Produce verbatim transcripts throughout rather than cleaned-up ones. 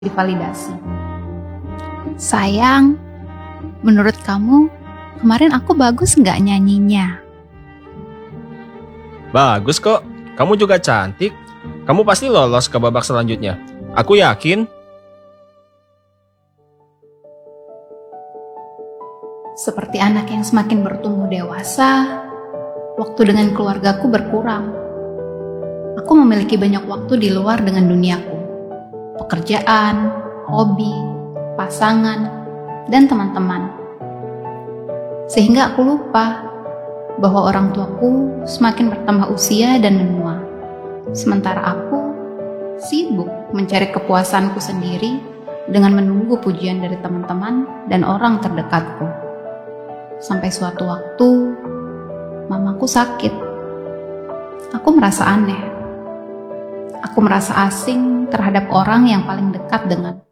divalidasi. Sayang, menurut kamu kemarin aku bagus nggak nyanyinya? Bagus kok, kamu juga cantik. Kamu pasti lolos ke babak selanjutnya. Aku yakin. Seperti anak yang semakin bertumbuh dewasa, waktu dengan keluargaku berkurang. Aku memiliki banyak waktu di luar dengan duniaku. Pekerjaan, hobi, pasangan, dan teman-teman. Sehingga aku lupa bahwa orang tuaku semakin bertambah usia dan menua. Sementara aku sibuk mencari kepuasanku sendiri dengan menunggu pujian dari teman-teman dan orang terdekatku. Sampai suatu waktu, mamaku sakit. Aku merasa aneh. Aku merasa asing terhadap orang yang paling dekat dengan.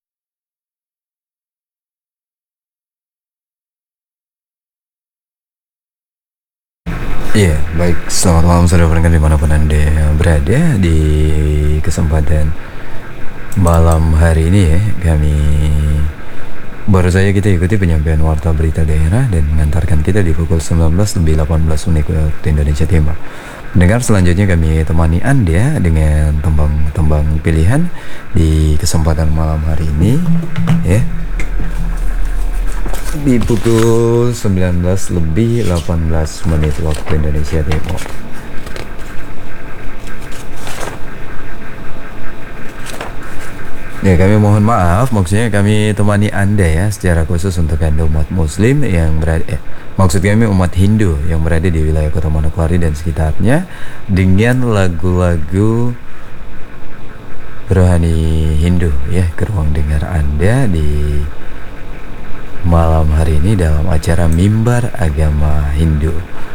Iya, baik. Selamat malam saudara pendengar dimanapun Anda berada. Di kesempatan malam hari ini ya, kami baru saja kita ikuti penyampaian warta berita daerah dan mengantarkan kita di pukul sembilan belas lebih delapan belas menit waktu Indonesia Timur. Mendengar selanjutnya kami temani Anda dengan tembang-tembang pilihan di kesempatan malam hari ini ya. Di pukul sembilan belas lebih delapan belas menit waktu Indonesia Timur. Ya, kami mohon maaf, maksudnya kami temani Anda ya secara khusus untuk Anda umat Muslim yang berada, eh, maksud kami umat Hindu yang berada di wilayah Kota Manokwari dan sekitarnya dengan lagu-lagu rohani Hindu ya ke ruang dengar Anda di malam hari ini dalam acara Mimbar Agama Hindu.